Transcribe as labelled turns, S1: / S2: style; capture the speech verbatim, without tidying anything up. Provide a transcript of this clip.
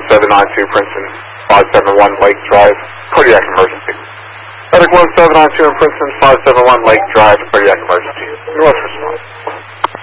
S1: seven nine two Princeton, five seven one Lake Drive, cardiac emergency. Medic one seven nine two in Princeton, five seven one Lake Drive, cardiac emergency. North response.